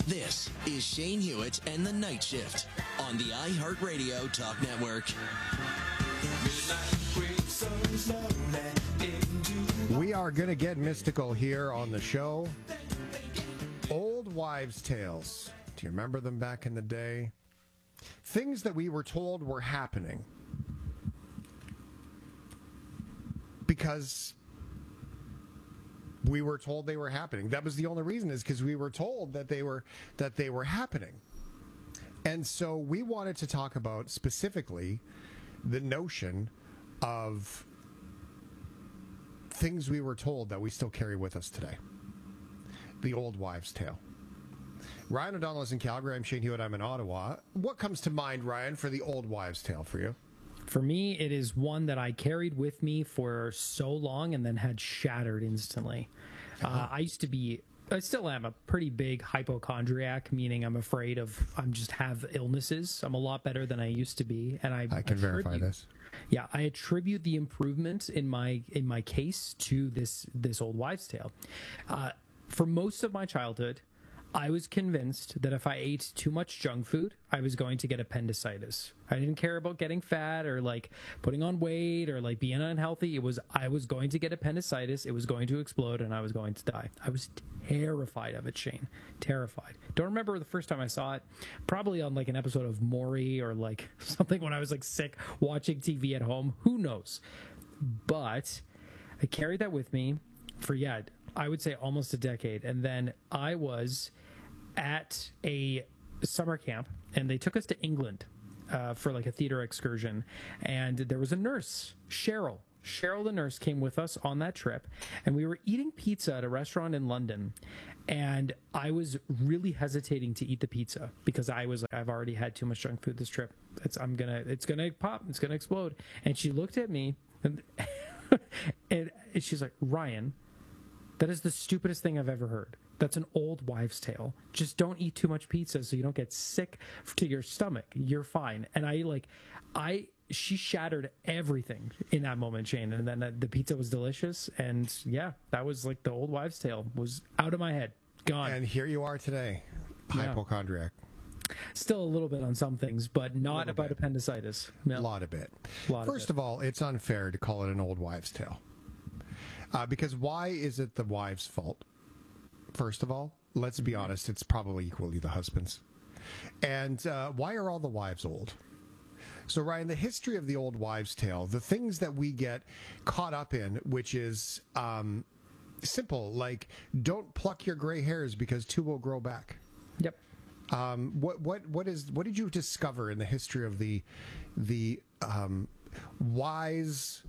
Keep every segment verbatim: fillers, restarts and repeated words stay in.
This is Shane Hewitt and the Night Shift on the iHeartRadio Talk Network. We are going to get mystical here on the show. Old wives' tales. Do you remember them back in the day? Things that we were told were happening because we were told they were happening. That was the only reason, is because we were told that they were that they were happening. And so we wanted to talk about specifically the notion of things we were told that we still carry with us today. The old wives' tale. Ryan O'Donnell is in Calgary. I'm Shane Hewitt. I'm in Ottawa. What comes to mind, Ryan, for the old wives' tale for you? For me, it is one that I carried with me for so long and then had shattered instantly. Uh-huh. Uh, I used to be, I still am a pretty big hypochondriac, meaning I'm afraid of, I'm just have illnesses. I'm a lot better than I used to be. And I, I can verify this. Yeah, I attribute the improvement in my in my case to this this old wives' tale. Uh, for most of my childhood, I was convinced that if I ate too much junk food, I was going to get appendicitis. I didn't care about getting fat or like putting on weight or like being unhealthy. It was I was going to get appendicitis. It was going to explode and I was going to die. I was terrified of it, Shane. Terrified. Don't remember the first time I saw it. Probably on like an episode of Maury or like something when I was like sick watching T V at home. Who knows? But I carried that with me for, yeah, I would say almost a decade. And then I was at a summer camp and they took us to England uh, for like a theater excursion. And there was a nurse, Cheryl. Cheryl, the nurse, came with us on that trip, and we were eating pizza at a restaurant in London. And I was really hesitating to eat the pizza because I was like, I've already had too much junk food this trip. It's I'm gonna, it's gonna pop, it's gonna explode. And she looked at me, and, and she's like, Ryan, that is the stupidest thing I've ever heard. That's an old wives' tale. Just don't eat too much pizza so you don't get sick to your stomach. You're fine. And I like, I. She shattered everything in that moment, Shane. And then the pizza was delicious. And yeah, that was like the old wives' tale was out of my head. Gone. And here you are today, hypochondriac. Yeah. Still a little bit on some things, but not about bit. appendicitis. A no. lot of it. Lot First of, it. of all, it's unfair to call it an old wives' tale. Uh, because why is it the wives' fault? First of all, let's be honest, it's probably equally the husband's. And uh, why are all the wives old? So, Ryan, the history of the old wives' tale, the things that we get caught up in, which is um, simple, like don't pluck your gray hairs because two will grow back. Yep. Um, what what what is what did you discover in the history of the the um, wise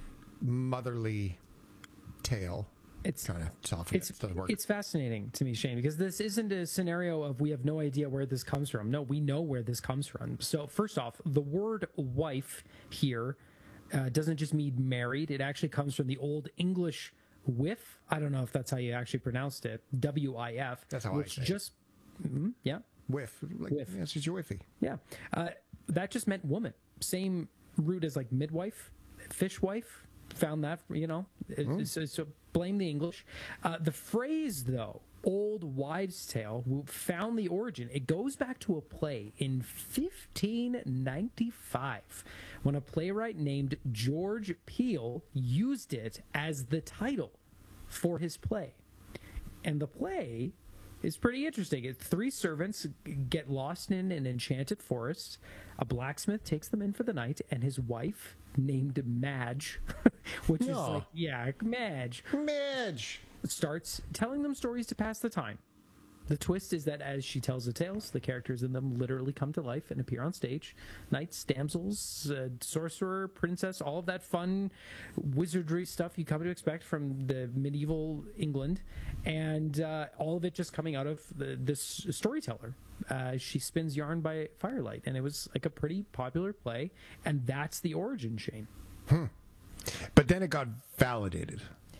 motherly tale? It's kind of tough. It's, it's fascinating to me, Shane, because this isn't a scenario of we have no idea where this comes from. No, we know where this comes from. So first off, the word wife here uh, doesn't just mean married. It actually comes from the Old English wif. I don't know if that's how you actually pronounced it. W I F. That's how which I say just, it. Mm, yeah. Whiff. Like, Whiff. Yeah, it's just your wiffy. Yeah. Uh, that just meant woman. Same root as like midwife, fishwife. Found that, you know, it, mm. so, so blame the English. Uh, the phrase, though, old wives' tale, found the origin. It goes back to a play in fifteen ninety-five when a playwright named George Peele used it as the title for his play. And the play is pretty interesting. It, three servants get lost in an enchanted forest. A blacksmith takes them in for the night, and his wife, named Madge, which no. is like, yeah, Madge. Madge! Starts telling them stories to pass the time. The twist is that as she tells the tales, the characters in them literally come to life and appear on stage. Knights, damsels, uh, sorcerer, princess, all of that fun wizardry stuff you come to expect from the medieval England. And uh, all of it just coming out of the, this storyteller. Uh, she spins yarn by firelight. And it was like a pretty popular play. And that's the origin, Shane. Hmm. But then it got validated.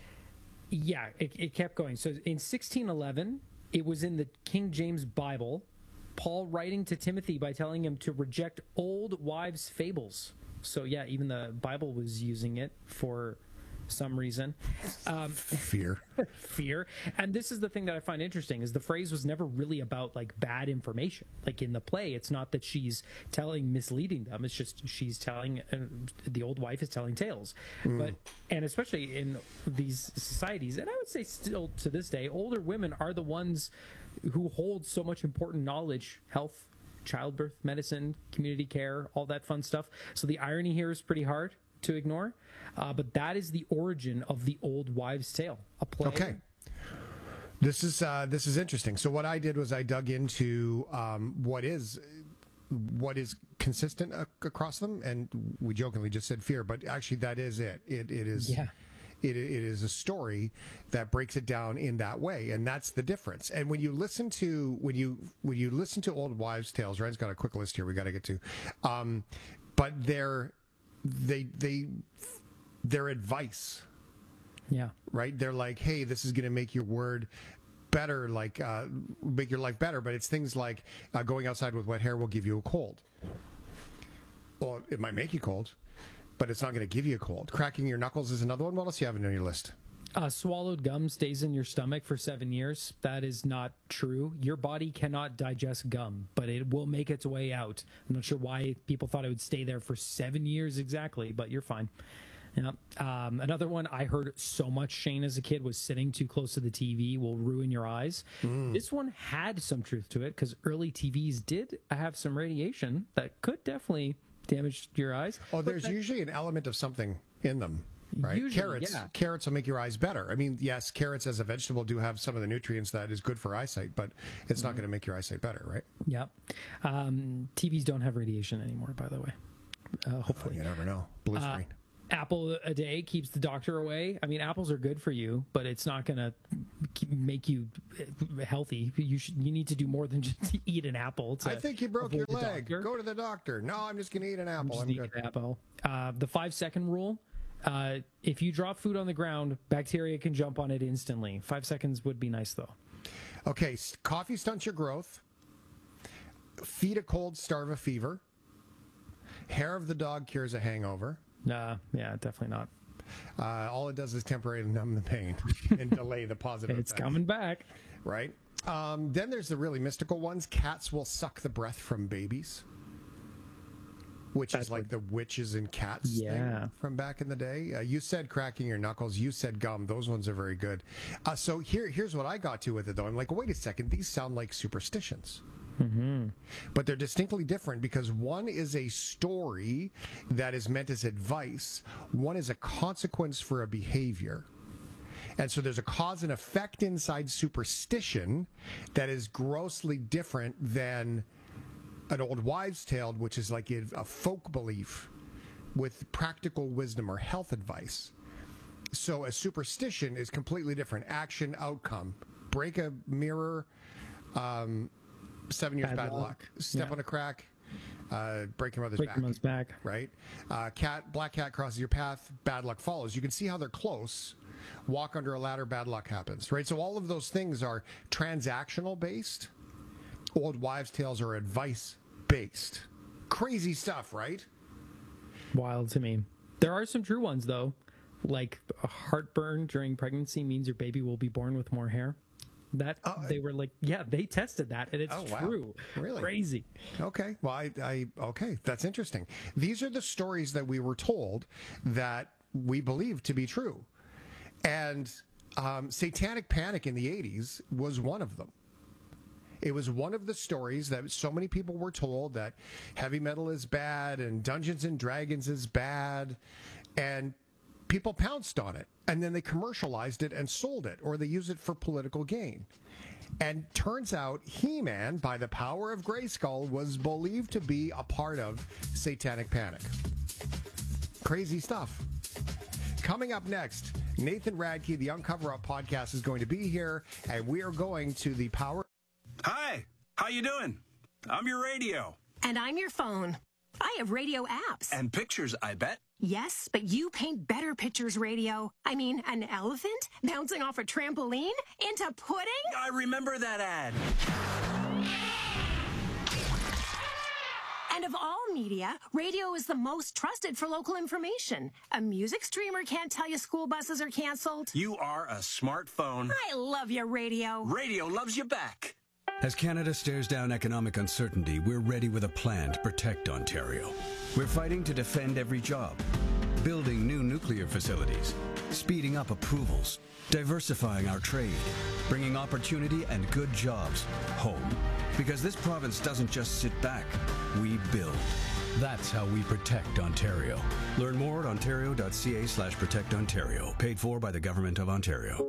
Yeah, it, it kept going. So in sixteen eleven... it was in the King James Bible, Paul writing to Timothy by telling him to reject old wives' fables. So yeah, even the Bible was using it for some reason. Um, Fear. fear. And this is the thing that I find interesting is the phrase was never really about like bad information. Like in the play, it's not that she's telling misleading them. It's just she's telling uh, the old wife is telling tales. Mm. But and especially in these societies, and I would say still to this day, older women are the ones who hold so much important knowledge, health, childbirth, medicine, community care, all that fun stuff. So the irony here is pretty hard to ignore. Uh, but that is the origin of the old wives' tale. A play. Okay. This is uh, this is interesting. So what I did was I dug into um, what is what is consistent ac- across them, and we jokingly just said fear, but actually that is it. It it is. Yeah. It, it is a story that breaks it down in that way, and that's the difference. And when you listen to when you when you listen to old wives' tales, Ryan's got a quick list here we got to get to, um, but they're they they their advice, yeah, right? They're like, hey, this is going to make your word better, like uh, make your life better. But it's things like uh, going outside with wet hair will give you a cold. Well, it might make you cold, but it's not going to give you a cold. Cracking your knuckles is another one. What else do you have on your list? Uh, swallowed gum stays in your stomach for seven years. That is not true. Your body cannot digest gum, but it will make its way out. I'm not sure why people thought it would stay there for seven years exactly, but you're fine. Yeah. Um, another one I heard so much, Shane, as a kid, was sitting too close to the T V will ruin your eyes. Mm. This one had some truth to it because early T Vs did have some radiation that could definitely damage your eyes. Oh, there's that, usually an element of something in them, right? Usually, carrots, yeah. carrots will make your eyes better. I mean, yes, carrots as a vegetable do have some of the nutrients that is good for eyesight, but it's mm-hmm. not going to make your eyesight better, right? Yeah. Um, T Vs don't have radiation anymore, by the way. Uh, hopefully. Oh, you never know. Blue screen. Uh, apple a day keeps the doctor away. I mean, apples are good for you, but it's not going to make you healthy. You should, you need to do more than just eat an apple. To I think you broke your leg. Go to the doctor. No, I'm just going to eat an apple. I'm, I'm good. An apple. Uh, the five second rule. Uh, if you drop food on the ground, bacteria can jump on it instantly. Five seconds would be nice, though. Okay, coffee stunts your growth. Feed a cold, starve a fever. Hair of the dog cures a hangover. Nah, yeah, definitely not. Uh, all it does is temporarily numb the pain and delay the positive It's effect. coming back. Right? Um, then there's the really mystical ones. Cats will suck the breath from babies, which That's is like what... the witches and cats yeah. thing from back in the day. Uh, you said cracking your knuckles. You said gum. Those ones are very good. Uh, so here, here's what I got to with it, though. I'm like, wait a second. These sound like superstitions. Mm-hmm. But they're distinctly different because one is a story that is meant as advice. One is a consequence for a behavior. And so there's a cause and effect inside superstition that is grossly different than an old wives' tale, which is like a folk belief with practical wisdom or health advice. So a superstition is completely different. Action, outcome. Break a mirror, um... Seven years bad, bad luck. luck. Step yeah. on a crack. Uh, break your mother's break back. Your mother's back. Right. Uh, cat. Black cat crosses your path. Bad luck follows. You can see how they're close. Walk under a ladder. Bad luck happens. Right. So all of those things are transactional based. Old wives' tales are advice based. Crazy stuff, right? Wild to me. There are some true ones though, like a heartburn during pregnancy means your baby will be born with more hair. That oh, they were like, yeah, they tested that, and it's oh, wow. true. Really crazy. Okay, well, I, I, okay, that's interesting. These are the stories that we were told that we believe to be true, and um, Satanic Panic in the eighties was one of them. It was one of the stories that so many people were told that heavy metal is bad and Dungeons and Dragons is bad, and people pounced on it, and then they commercialized it and sold it, or they use it for political gain. And turns out He-Man, by the power of Grayskull, was believed to be a part of Satanic Panic. Crazy stuff. Coming up next, Nathan Radke, the Uncover Up podcast, is going to be here, and we are going to the power... Hi, how you doing? I'm your radio. And I'm your phone. I have radio apps. And pictures, I bet. Yes, but you paint better pictures, radio. I mean, an elephant bouncing off a trampoline into pudding? I remember that ad. And of all media, radio is the most trusted for local information. A music streamer can't tell you school buses are canceled. You are a smartphone. I love your radio. Radio loves you back. As Canada stares down economic uncertainty, we're ready with a plan to protect Ontario. We're fighting to defend every job, building new nuclear facilities, speeding up approvals, diversifying our trade, bringing opportunity and good jobs home. Because this province doesn't just sit back, we build. That's how we protect Ontario. Learn more at ontario.ca slash protect Ontario. Paid for by the Government of Ontario.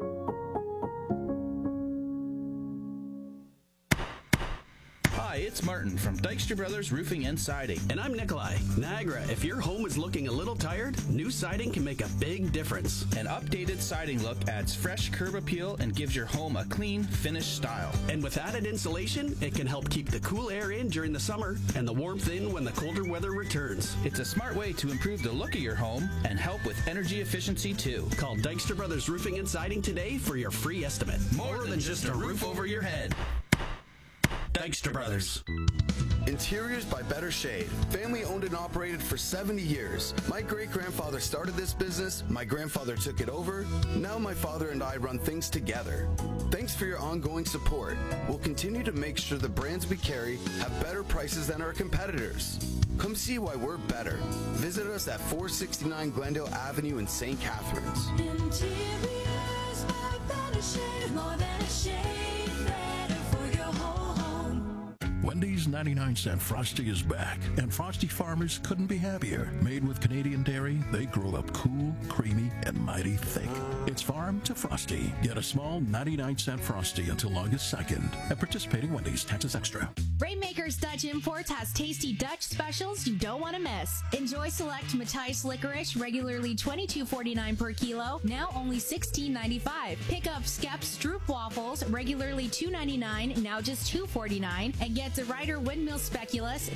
Hi, it's Martin from Dykstra Brothers Roofing and Siding. And I'm Nikolai. Niagara, if your home is looking a little tired, new siding can make a big difference. An updated siding look adds fresh curb appeal and gives your home a clean, finished style. And with added insulation, it can help keep the cool air in during the summer and the warmth in when the colder weather returns. It's a smart way to improve the look of your home and help with energy efficiency too. Call Dykstra Brothers Roofing and Siding today for your free estimate. More, More than, than just a roof over your head. Dykstra Brothers. Interiors by Better Shade. Family owned and operated for seventy years. My great-grandfather started this business, my grandfather took it over, now my father and I run things together. Thanks for your ongoing support. We'll continue to make sure the brands we carry have better prices than our competitors. Come see why we're better. Visit us at four sixty-nine Glendale Avenue in Saint Catharines. Interiors by Better Shade. More than a shade, better for your whole home. Wendy's ninety-nine cent Frosty is back, and Frosty farmers couldn't be happier. Made with Canadian dairy, they grow up cool, creamy, and mighty thick. It's farm to Frosty. Get a small ninety-nine cent Frosty until August second at participating Wendy's. Taxes extra. Rainmakers Dutch Imports has tasty Dutch specials you don't want to miss. Enjoy select Matthijs licorice, regularly twenty-two forty-nine per kilo, now only sixteen ninety-five. Pick up Skep Stroop waffles, regularly two ninety-nine, now just two forty-nine, and get the Ryder Windmill Speculus,